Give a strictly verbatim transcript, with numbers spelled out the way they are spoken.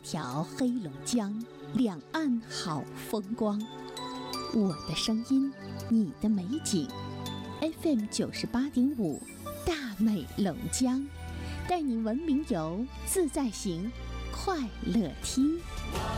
条黑龙江，两岸好风光。我的声音，你的美景 ，F M 九十八点五，大美龙江，带您文明游，自在行，快乐听。